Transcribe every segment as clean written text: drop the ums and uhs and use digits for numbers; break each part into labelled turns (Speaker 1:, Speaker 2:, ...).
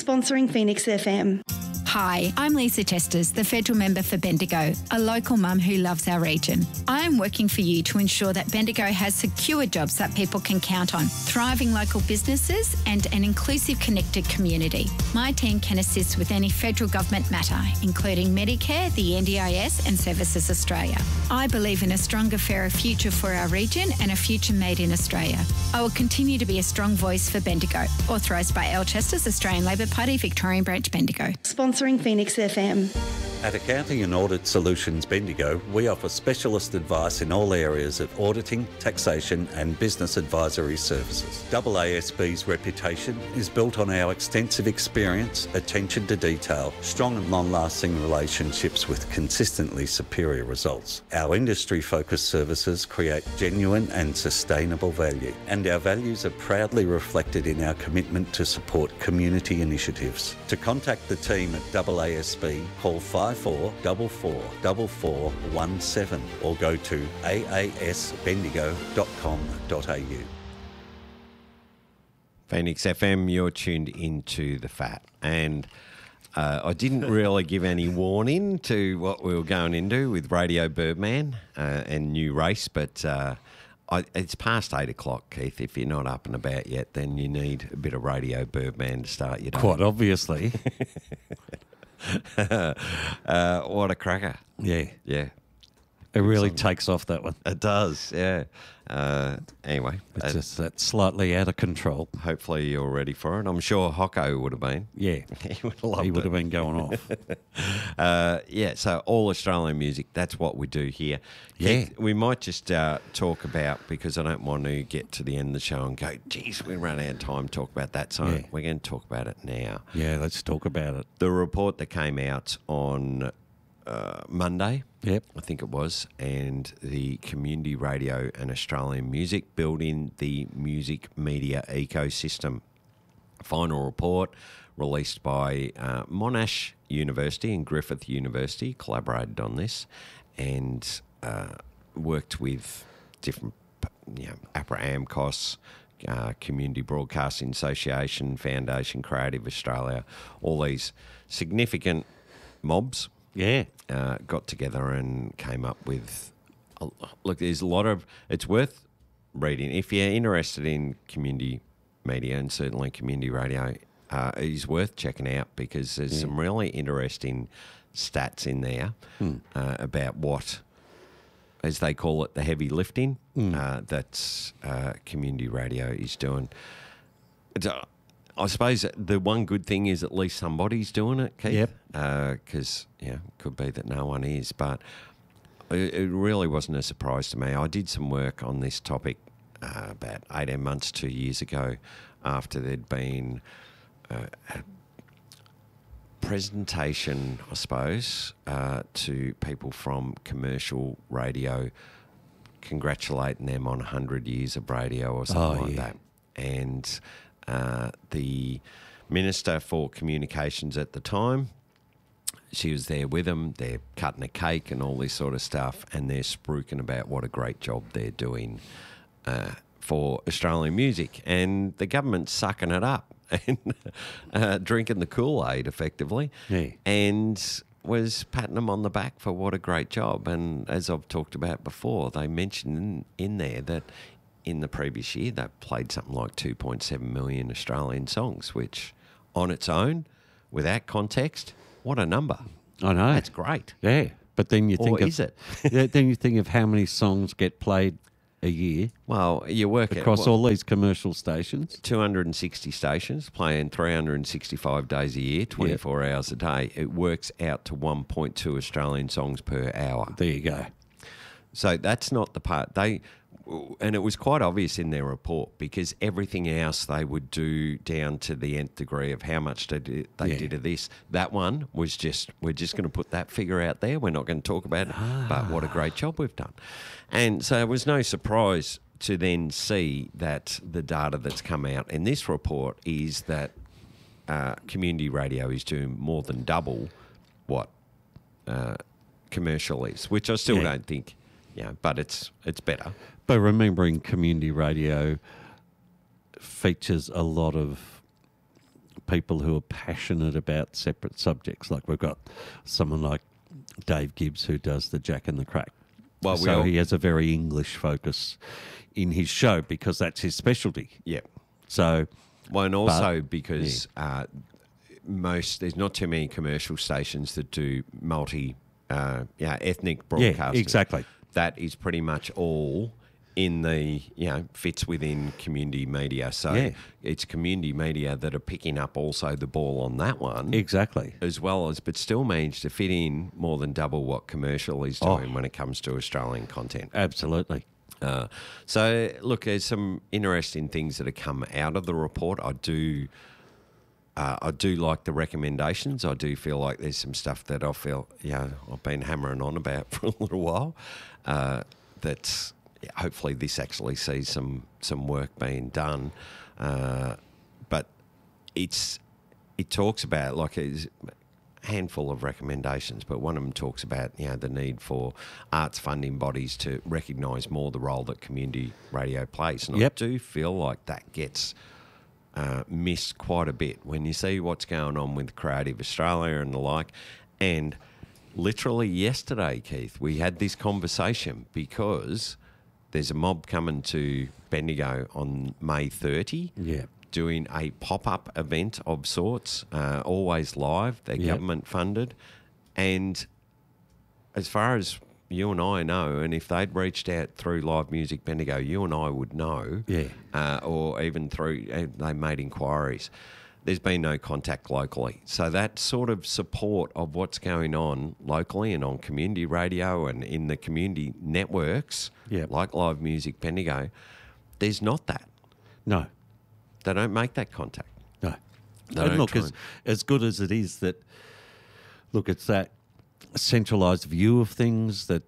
Speaker 1: Sponsoring Phoenix FM.
Speaker 2: Hi, I'm Lisa Testas, the federal member for Bendigo, a local mum who loves our region. I am working for you to ensure that Bendigo has secure jobs that people can count on, thriving local businesses and an inclusive, connected community. My team can assist with any federal government matter, including Medicare, the NDIS and Services Australia. I believe in a stronger, fairer future for our region and a future made in Australia. I will continue to be a strong voice for Bendigo. Authorised by Alchester's Australian Labor Party, Victorian Branch, Bendigo.
Speaker 1: Sponsoring Phoenix FM.
Speaker 3: At Accounting and Audit Solutions Bendigo, we offer specialist advice in all areas of auditing, taxation and business advisory services. AASB's reputation is built on our extensive experience, attention to detail, strong and long-lasting relationships with consistently superior results. Our industry-focused services create genuine and sustainable value, and our values are proudly reflected in our commitment to support community initiatives. To contact the team at AASB, call 54444417 or go to aasbendigo.com.au.
Speaker 4: Phoenix FM, you're tuned into The Fat. And I didn't really give any warning to what we were going into with Radio Birdman and new race, but it's past 8 o'clock, Keith. If you're not up and about yet, then you need a bit of Radio Birdman to start your day.
Speaker 3: Quite obviously.
Speaker 4: What a cracker.
Speaker 3: Yeah.
Speaker 4: Yeah.
Speaker 3: It really takes off, that one.
Speaker 4: It does, yeah. Anyway.
Speaker 3: It's just that's slightly out of control.
Speaker 4: Hopefully you're ready for it. I'm sure Hocko would have been.
Speaker 3: Yeah.
Speaker 4: He would have loved
Speaker 3: He would
Speaker 4: it.
Speaker 3: have been going off.
Speaker 4: Yeah, so all Australian music, that's what we do here.
Speaker 3: Yeah.
Speaker 4: Keith, we might just talk about, because I don't want to get to the end of the show and go, geez, we ran out of time to talk about that. So
Speaker 3: Yeah.
Speaker 4: we're going to talk about it now.
Speaker 3: Yeah, let's talk about it.
Speaker 4: The report that came out on Monday,
Speaker 3: Yep.
Speaker 4: I think it was, and the Community Radio and Australian Music building the music media ecosystem. Final report released by Monash University and Griffith University collaborated on this and worked with different, APRA AMCOS, Community Broadcasting Association, Foundation Creative Australia, all these significant mobs.
Speaker 3: Yeah.
Speaker 4: Got together and came up with... Look, there's a lot of... It's worth reading. If you're interested in community media, and certainly community radio, it is worth checking out, because there's some really interesting stats in there about what, as they call it, the heavy lifting that community radio is doing. I suppose the one good thing is at least somebody's doing it, Keith.
Speaker 3: Yep.
Speaker 4: Because, it could be that no one is. But it really wasn't a surprise to me. I did some work on this topic about 18 months, 2 years ago, after there'd been a presentation, I suppose, to people from commercial radio, congratulating them on 100 years of radio or something like that. And... the Minister for Communications at the time, she was there with them. They're cutting a cake and all this sort of stuff, and they're spruiking about what a great job they're doing for Australian music. And the government's sucking it up and drinking the Kool-Aid, effectively, and was patting them on the back for what a great job. And as I've talked about before, they mentioned in there that in the previous year, they played something like 2.7 million Australian songs, which on its own, without context, what a number.
Speaker 3: I know.
Speaker 4: That's great.
Speaker 3: Yeah. But then you think
Speaker 4: is it?
Speaker 3: then you think of how many songs get played a year.
Speaker 4: Well, you work
Speaker 3: across all these commercial stations.
Speaker 4: 260 stations playing 365 days a year, 24 hours a day. It works out to 1.2 Australian songs per hour.
Speaker 3: There you go.
Speaker 4: So that's not the part and it was quite obvious in their report, because everything else they would do down to the nth degree of how much they did of this. That one was just, we're just going to put that figure out there. We're not going to talk about it, but what a great job we've done. And so it was no surprise to then see that the data that's come out in this report is that community radio is doing more than double what commercial is, which I still don't think, but it's better.
Speaker 3: But remembering community radio features a lot of
Speaker 5: people who are passionate about separate subjects. Like we've got someone like Dave Gibbs who does the Jack and the Crack.
Speaker 4: Well,
Speaker 5: so he has a very English focus in his show because that's his specialty.
Speaker 4: Yeah.
Speaker 5: So,
Speaker 4: well, and also because there's not too many commercial stations that do ethnic broadcasting.
Speaker 5: Yeah, exactly.
Speaker 4: That is pretty much all in the, fits within community media. So it's community media that are picking up also the ball on that one.
Speaker 5: Exactly.
Speaker 4: As well as, but still manage to fit in more than double what commercial is doing when it comes to Australian content.
Speaker 5: Absolutely.
Speaker 4: So, look, there's some interesting things that have come out of the report. I do like the recommendations. I do feel like there's some stuff that I feel, I've been hammering on about for a little while. That's hopefully this actually sees some work being done. But it talks about like it's a handful of recommendations, but one of them talks about the need for arts funding bodies to recognise more the role that community radio plays. And I do feel like that gets missed quite a bit when you see what's going on with Creative Australia and the like. And literally yesterday, Keith, we had this conversation because there's a mob coming to Bendigo on May 30, doing a pop-up event of sorts, always live. They're government funded. And as far as you and I know, and if they'd reached out through Live Music Bendigo, you and I would know, or even through, they made inquiries. There's been no contact locally. So that sort of support of what's going on locally and on community radio and in the community networks, like Live Music Bendigo, there's not that.
Speaker 5: No.
Speaker 4: They don't make that contact.
Speaker 5: No. And look, as good as it is that, look, it's that centralised view of things that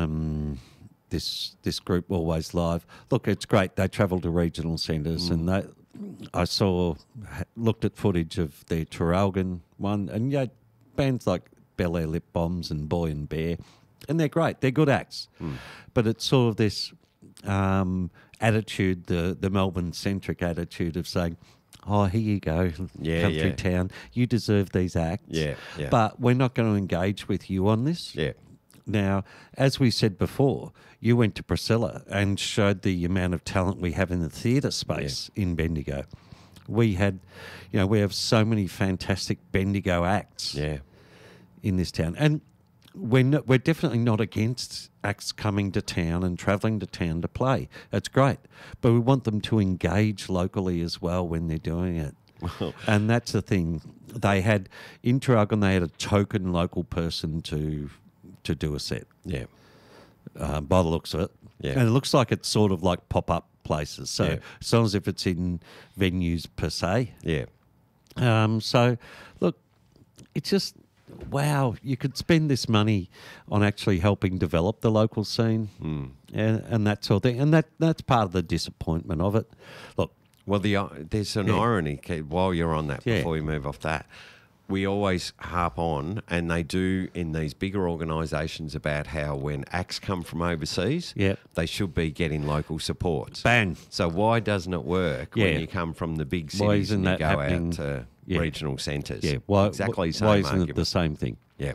Speaker 5: this group Always Live, look, it's great. They travel to regional centres and I looked at footage of their Traralgon one, and bands like Bel Air Lip Bombs and Boy and Bear, and they're great. They're good acts, but it's sort of this attitude, the Melbourne-centric attitude of saying, "Oh, here you go, country town. You deserve these acts, but we're not going to engage with you on this."
Speaker 4: Yeah.
Speaker 5: Now, as we said before, you went to Priscilla and showed the amount of talent we have in the theatre space in Bendigo. We had, we have so many fantastic Bendigo acts in this town. And we're definitely not against acts coming to town and travelling to town to play. It's great. But we want them to engage locally as well when they're doing it. And that's the thing. They had, in Traralgon, they had a token local person to do a set. Yeah. By the looks of it. Yeah. And it looks like it's sort of like pop-up places. So it's not as if it's in venues per se. Yeah. So, look, it's just, wow, you could spend this money on actually helping develop the local scene and that sort of thing. And that's part of the disappointment of it. Look.
Speaker 4: Well, there's an irony, while you're on that, before we move off that. We always harp on, and they do in these bigger organisations, about how when acts come from overseas, they should be getting local support.
Speaker 5: Bang.
Speaker 4: So why doesn't it work when you come from the big cities and you go out to regional centres?
Speaker 5: Yeah.
Speaker 4: Exactly the same
Speaker 5: Why isn't
Speaker 4: argument.
Speaker 5: it the same thing?
Speaker 4: Yeah.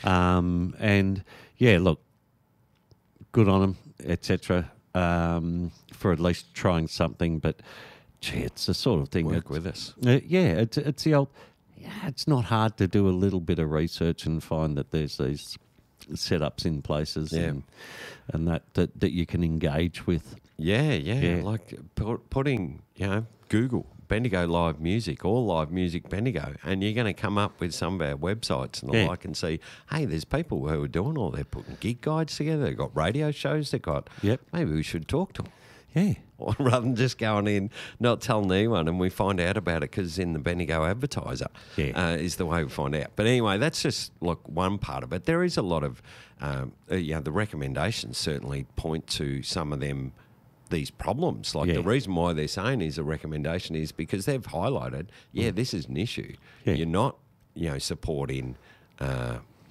Speaker 5: And, look, good on them, etc., for at least trying something. But, gee, it's the sort of thing.
Speaker 4: Work with us.
Speaker 5: It's the old... it's not hard to do a little bit of research and find that there's these setups in places and that you can engage with.
Speaker 4: Yeah. Like putting, Google Bendigo Live Music or Live Music Bendigo, and you're going to come up with some of our websites and the like and see, hey, there's people who are doing all, they're putting gig guides together, they've got radio shows, they've got, maybe we should talk to them.
Speaker 5: Yeah.
Speaker 4: Or rather than just going in, not telling anyone, and we find out about it because it's in the Bendigo Advertiser is the way we find out. But anyway, that's just one part of it. There is a lot of, the recommendations certainly point to some of these problems. The reason why they're saying is a recommendation is because they've highlighted, this is an issue. Yeah. You're not, supporting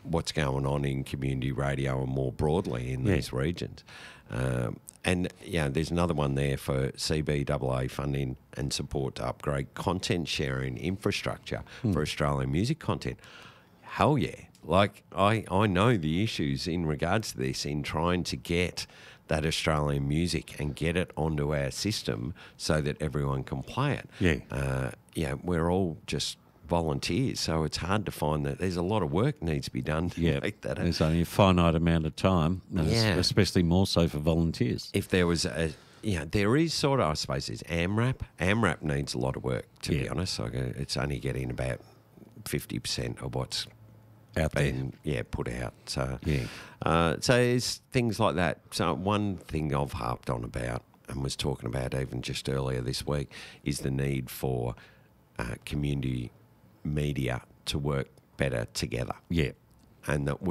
Speaker 4: what's going on in community radio and more broadly in these regions. And there's another one there for CBAA funding and support to upgrade content sharing infrastructure for Australian music content. Hell yeah. Like, I know the issues in regards to this in trying to get that Australian music and get it onto our system so that everyone can play it. We're all just volunteers, so it's hard to find that there's a lot of work needs to be done to make that.
Speaker 5: There's only a finite amount of time, especially more so for volunteers.
Speaker 4: If there was there is sort of, I suppose, there's AMRAP. AMRAP needs a lot of work, to be honest. Like, it's only getting about 50% of what's
Speaker 5: out
Speaker 4: been put out. So so it's things like that. So one thing I've harped on about and was talking about even just earlier this week is the need for community media to work better together. And that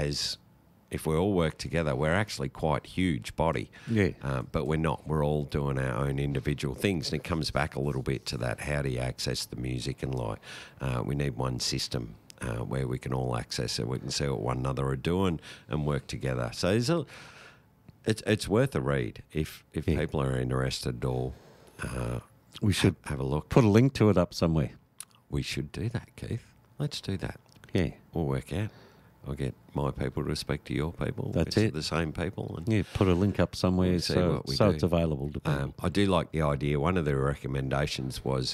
Speaker 4: if we all work together, we're actually quite a huge body. But we're not. We're all doing our own individual things. And it comes back a little bit to that, how do you access the music? And we need one system where we can all access it. We can see what one another are doing and work together. So it's worth a read if people are interested at all.
Speaker 5: We should
Speaker 4: have a look.
Speaker 5: Put a link to it up somewhere.
Speaker 4: We should do that, Keith. Let's do that.
Speaker 5: Yeah.
Speaker 4: We'll work out. I'll get my people to speak to your people.
Speaker 5: That's it.
Speaker 4: The same people. And
Speaker 5: put a link up somewhere
Speaker 4: we'll
Speaker 5: so it's available to people.
Speaker 4: I do like the idea. One of the recommendations was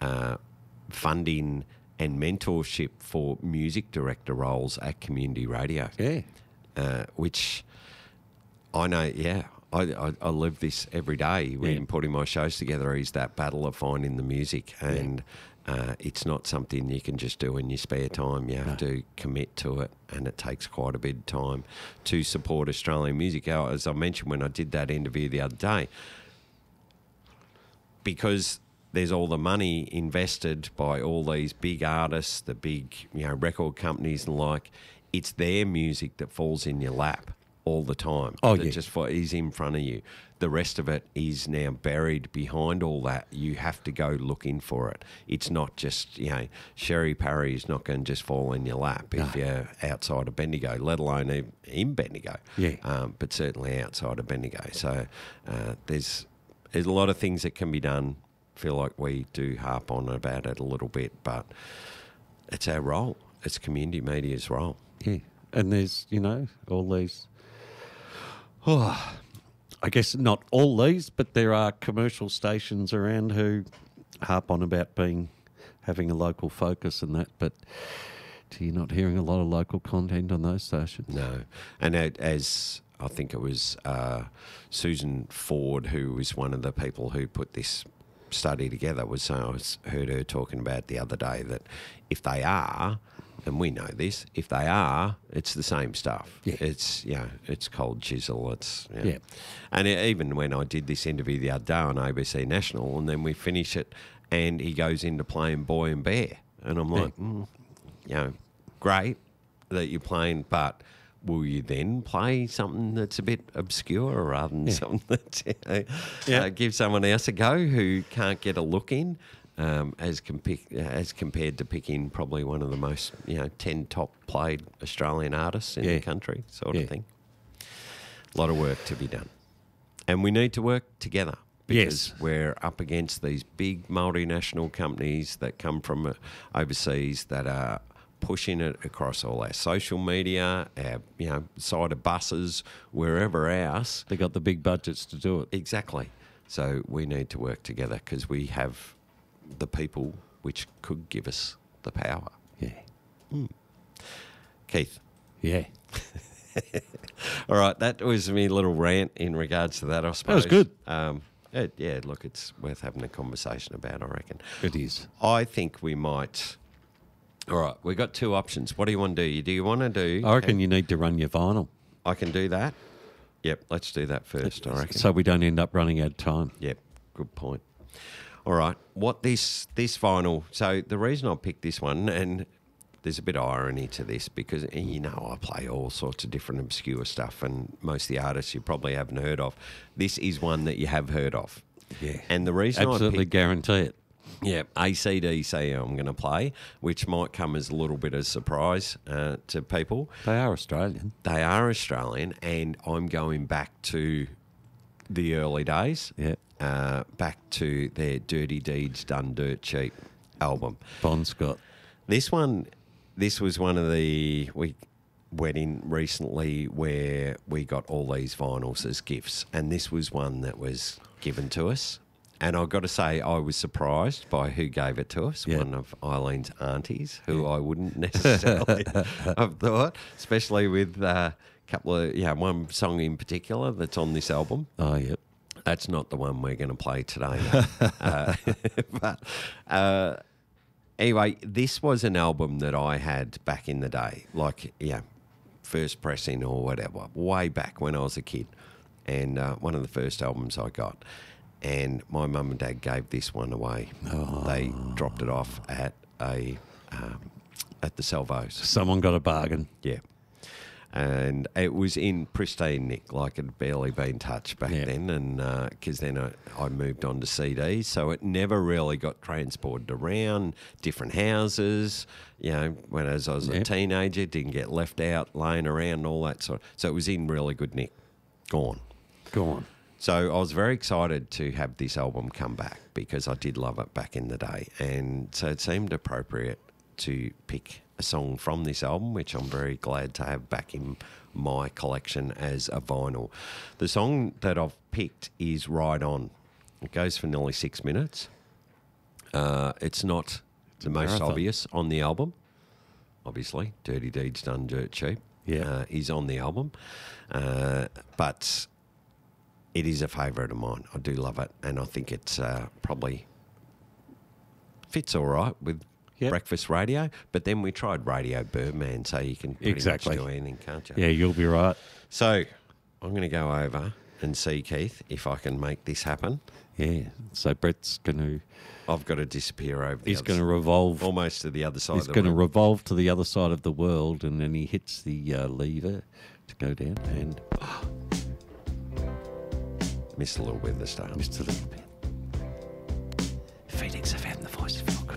Speaker 4: funding and mentorship for music director roles at community radio. Which I know, I live this every day when putting my shows together is that battle of finding the music. And it's not something you can just do in your spare time. You have to commit to it, and it takes quite a bit of time to support Australian music. As I mentioned when I did that interview the other day, because there's all the money invested by all these big artists, the big record companies and it's their music that falls in your lap all the time. Just is in front of you. The rest of it is now buried behind all that. You have to go looking for it. It's not just, Sherry Parry is not going to just fall in your lap if you're outside of Bendigo, let alone in Bendigo. But certainly outside of Bendigo. So there's a lot of things that can be done. Feel like we do harp on about it a little bit, but it's our role. It's community media's role.
Speaker 5: And there's, all these... I guess not all these, but there are commercial stations around who harp on about having a local focus and that, but you're not hearing a lot of local content on those stations.
Speaker 4: No. And as I think it was Susan Ford, who was one of the people who put this study together, I heard her talking about the other day that if they are, and we know this, if they are, it's the same stuff. It's it's cold chisel. And even when I did this interview the other day on ABC National, and then we finish it, and he goes into playing Boy and Bear, and I'm like, great that you're playing, but will you then play something that's a bit obscure rather than something that give someone else a go who can't get a look in? As compared to picking probably one of the most 10 top played Australian artists in the country, sort of thing. A lot of work to be done, and we need to work together because we're up against these big multinational companies that come from overseas that are pushing it across all our social media, our side of buses, wherever else.
Speaker 5: They got the big budgets to do it.
Speaker 4: Exactly. So we need to work together because we have the people which could give us the power. Keith. All right, that was me little rant in regards to that, I suppose.
Speaker 5: That was
Speaker 4: good. Look, it's worth having a conversation about, I reckon.
Speaker 5: It is.
Speaker 4: I think we might... All right, we've got two options. What do you want to do? Do you want to do...
Speaker 5: I reckon you need to run your vinyl.
Speaker 4: I can do that? Yep, let's do that first, I reckon.
Speaker 5: So we don't end up running out of time.
Speaker 4: Yep, good point. All right, what this vinyl... So the reason I picked this one, and there's a bit of irony to this because, I play all sorts of different obscure stuff, and most of the artists you probably haven't heard of. This is one that you have heard of.
Speaker 5: Yeah.
Speaker 4: And the reason
Speaker 5: absolutely
Speaker 4: I picked,
Speaker 5: guarantee it.
Speaker 4: Yeah, AC/DC I'm going to play, which might come as a little bit of a surprise to people.
Speaker 5: They are Australian.
Speaker 4: They are Australian, and I'm going back to the early days, back to their Dirty Deeds Done Dirt Cheap album.
Speaker 5: Bon Scott.
Speaker 4: This was one of the... We went in recently where we got all these vinyls as gifts, and this was one that was given to us. And I've got to say, I was surprised by who gave it to us, one of Eileen's aunties, who I wouldn't necessarily have thought, especially with a couple of, one song in particular that's on this album.
Speaker 5: Oh, yep.
Speaker 4: That's not the one we're going to play today. But anyway, this was an album that I had back in the day, like, first pressing or whatever, way back when I was a kid. And one of the first albums I got. And my mum and dad gave this one away. Oh. They dropped it off at the Salvos.
Speaker 5: Someone got a bargain.
Speaker 4: Yeah. And it was in pristine nick, like it had barely been touched back then. And because then I moved on to CDs, so it never really got transported around different houses. When as I was a teenager, didn't get left out, laying around and all that sort of. So it was in really good nick. Gone. So I was very excited to have this album come back because I did love it back in the day. And so it seemed appropriate to pick a song from this album, which I'm very glad to have back in my collection as a vinyl. The song that I've picked is Ride On. It goes for nearly 6 minutes. It's not the most obvious on the album. Obviously, Dirty Deeds Done Dirt Cheap is on the album. But... it is a favourite of mine. I do love it, and I think it's probably fits all right with breakfast radio. But then we tried Radio Birdman, so you can pretty much do anything, can't you?
Speaker 5: Yeah, you'll be right.
Speaker 4: So I'm going to go over and see Keith if I can make this happen.
Speaker 5: Yeah. So Brett's going to...
Speaker 4: I've got to disappear over the
Speaker 5: He's going to revolve...
Speaker 4: almost to the other side of the world.
Speaker 5: He's going to revolve to the other side of the world, and then he hits the lever to go down and...
Speaker 4: Missed a little bit at the start.
Speaker 5: Missed a little bit. Phoenix FM, the voice of Falcon.